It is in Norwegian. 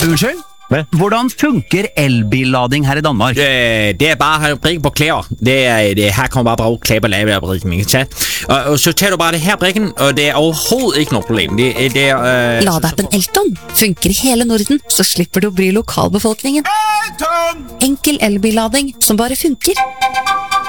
Unnskyld? Hvad? Hvordan funker elbillading her i Danmark? Det er bare brikken på klæder. Her kommer bare klæder på lavebrikken, ikke sant? Og så tager du bare det her brikken, og det er overhovedet ikke noe problem. Ladappen Elton funker i hele Norden, så slipper du å bry lokalbefolkningen. Enkel elbillading som bare funker.